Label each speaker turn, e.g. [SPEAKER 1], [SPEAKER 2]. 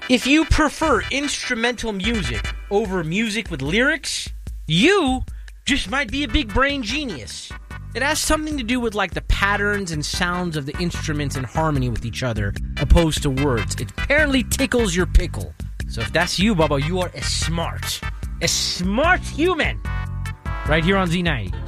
[SPEAKER 1] If you prefer instrumental music over music with lyrics, you just might be a big brain genius. It has something to do with like the patterns and sounds of the instruments in harmony with each other, opposed to words. It apparently tickles your pickle. So if that's you, Bubba, you are a smart human. Right here on Z90.